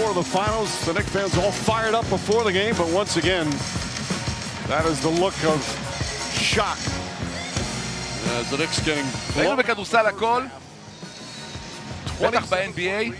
of the finals. The Knicks fans all fired up before the game, but once again, that is the look of shock. As the Knicks getting ראינו בכדורסל הכל, בטח ב-NBA,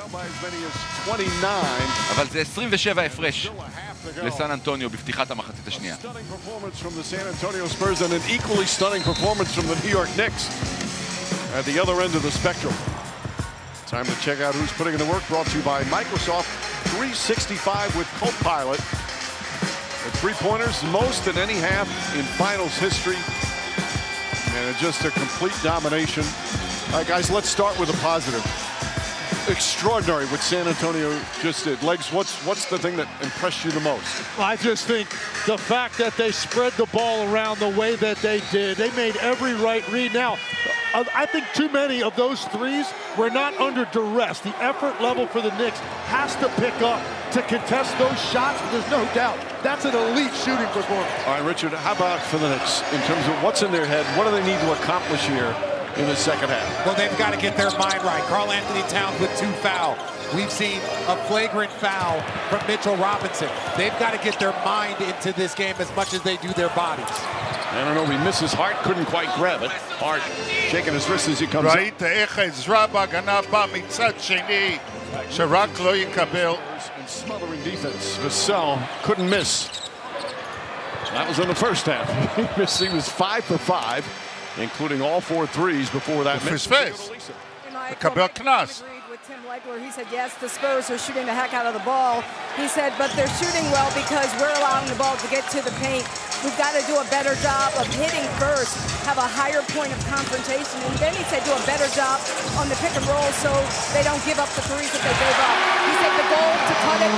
אבל זה 27 הפרש לסן אנטוניו בפתיחת המחצית השנייה. And an equally stunning performance from the New York Knicks at the other end of the spectrum. Time to check out who's putting in the work. Brought to you by Microsoft 365 with Copilot. The three-pointers, most in any half in finals history. And just a complete domination. All right, guys, let's start with a positive. Extraordinary what San Antonio just did. Legs, what's the thing that impressed you the most? I just think the fact that they spread the ball around the way that they did. They made every right read. Now, I think too many of those threes were not under duress. The effort level for the Knicks has to pick up to contest those shots. There's no doubt. That's an elite shooting performance. All right, Richard, how about for the Knicks in terms of what's in their head? What do they need to accomplish here in the second half? Well, they've got to get their mind right. Karl Anthony Towns with 2 fouls. We've seen a flagrant foul from Mitchell Robinson. They've got to get their mind into this game as much as they do their bodies. I don't know, he misses Hart, couldn't quite grab it. Hart shaking his wrist as he comes up. ראית איך עזרא בהגנה בא מצד שני, שרק לא יקבל. And smothering defense. Vassell couldn't miss. That was in the first half. He was 5 for 5, including all 4 threes before that. פספס. מקבל קנס. Tim Legler, he said, yes, the Spurs are shooting the heck out of the ball. He said, but they're shooting well because we're allowing the ball to get to the paint. We've got to do a better job of hitting first, have a higher point of confrontation. And then he said, do a better job on the pick and roll so they don't give up the threes that they gave up.